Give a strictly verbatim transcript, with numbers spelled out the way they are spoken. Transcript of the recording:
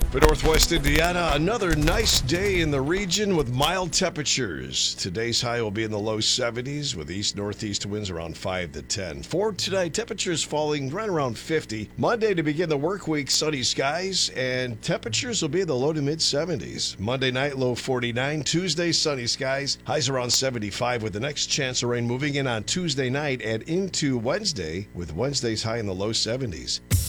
For Northwest Indiana, another nice day in the region with mild temperatures. Today's high will be in the low seventies with east-northeast winds around five to ten. For today, temperatures falling right around fifty. Monday to begin the work week, sunny skies, and temperatures will be in the low to mid-seventies. Monday night, low forty-nine. Tuesday, sunny skies, highs around seventy-five with the next chance of rain moving in on Tuesday night and into Wednesday with Wednesday's high in the low seventies.